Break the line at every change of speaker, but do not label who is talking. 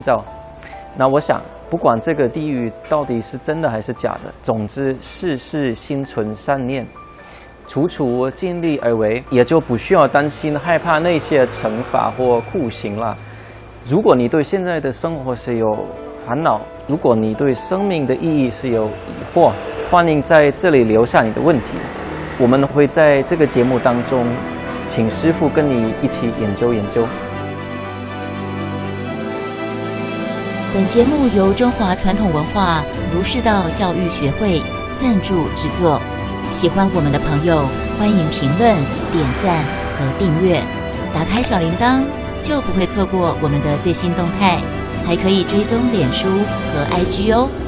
造。那我想，不管这个地狱到底是真的还是假的，总之事事心存善念，处处尽力而为，也就不需要担心害怕那些惩罚或酷刑了。如果你对现在的生活是有烦恼，如果你对生命的意义是有疑惑，欢迎在这里留下你的问题，我们会在这个节目当中请师父跟你一起研究研究。
本节目由中华传统文化儒释道教育学会赞助制作。喜欢我们的朋友，欢迎评论、点赞和订阅，打开小铃铛就不会错过我们的最新动态，还可以追踪脸书和 IG 哦。